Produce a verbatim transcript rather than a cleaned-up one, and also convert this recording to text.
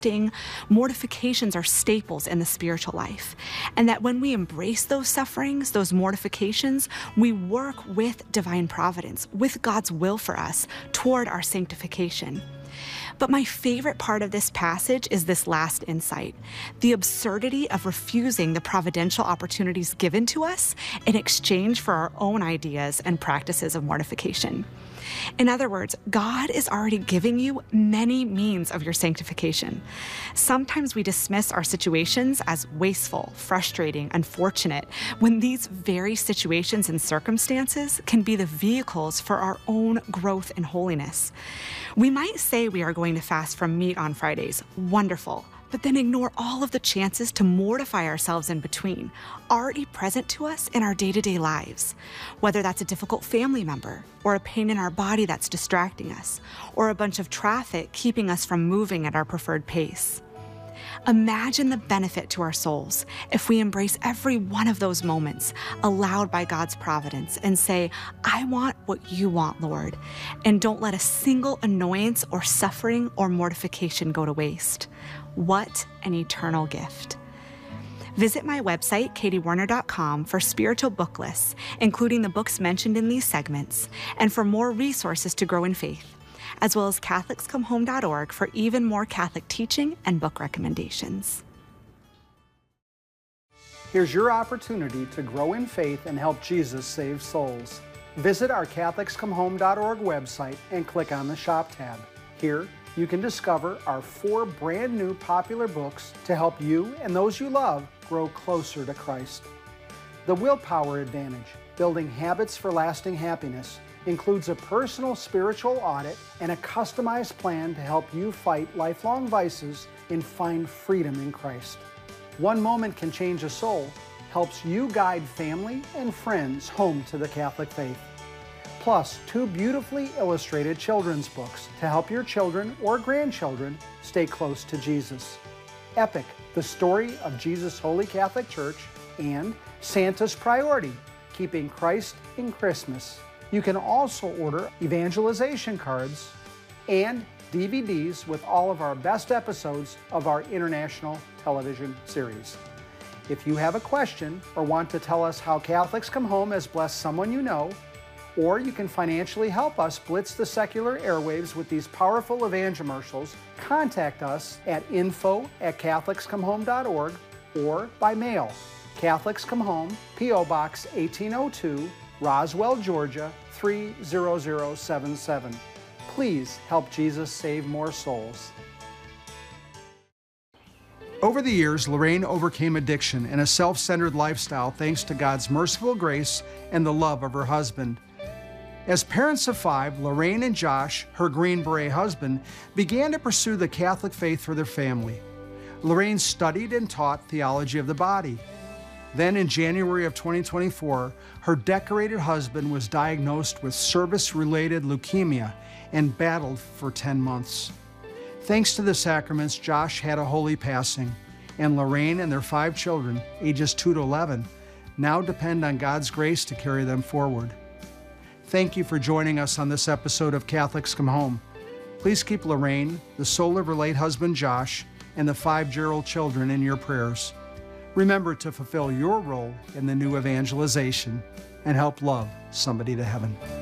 Mortifications are staples in the spiritual life, and that when we embrace those sufferings, those mortifications, we work with divine providence, with God's will for us toward our sanctification. But my favorite part of this passage is this last insight, the absurdity of refusing the providential opportunities given to us in exchange for our own ideas and practices of mortification. In other words, God is already giving you many means of your sanctification. Sometimes we dismiss our situations as wasteful, frustrating, unfortunate, when these very situations and circumstances can be the vehicles for our own growth and holiness. We might say we are going to fast from meat on Fridays. Wonderful. But then ignore all of the chances to mortify ourselves in between, already present to us in our day-to-day lives. Whether that's a difficult family member, or a pain in our body that's distracting us, or a bunch of traffic keeping us from moving at our preferred pace. Imagine the benefit to our souls if we embrace every one of those moments allowed by God's providence and say, I want what you want, Lord, and don't let a single annoyance or suffering or mortification go to waste. What an eternal gift. Visit my website, katie werner dot com, for spiritual book lists, including the books mentioned in these segments, and for more resources to grow in faith, as well as catholics come home dot org for even more Catholic teaching and book recommendations. Here's your opportunity to grow in faith and help Jesus save souls. Visit our catholics come home dot org website and click on the Shop tab. Here, you can discover our four brand new popular books to help you and those you love grow closer to Christ. The Willpower Advantage, Building Habits for Lasting Happiness, includes a personal spiritual audit and a customized plan to help you fight lifelong vices and find freedom in Christ. One Moment Can Change a Soul helps you guide family and friends home to the Catholic faith. Plus, two beautifully illustrated children's books to help your children or grandchildren stay close to Jesus. Epic, The Story of Jesus' Holy Catholic Church, and Santa's Priority, Keeping Christ in Christmas. You can also order evangelization cards and D V Ds with all of our best episodes of our international television series. If you have a question or want to tell us how Catholics Come Home has blessed someone you know, or you can financially help us blitz the secular airwaves with these powerful evangelicals, contact us at info at catholics come home dot org or by mail. Catholics Come Home, P O Box eighteen oh two, Roswell, Georgia three zero zero seven seven. Please help Jesus save more souls. Over the years, Lorraine overcame addiction and a self-centered lifestyle thanks to God's merciful grace and the love of her husband. As parents of five, Lorraine and Josh, her Green Beret husband, began to pursue the Catholic faith for their family. Lorraine studied and taught theology of the body. Then in January of twenty twenty-four, her decorated husband was diagnosed with service-related leukemia and battled for ten months. Thanks to the sacraments, Josh had a holy passing, and Lorraine and their five children, ages two to eleven, now depend on God's grace to carry them forward. Thank you for joining us on this episode of Catholics Come Home. Please keep Lorraine, the soul of her late husband Josh, and the five Gerald children in your prayers. Remember to fulfill your role in the new evangelization and help love somebody to heaven.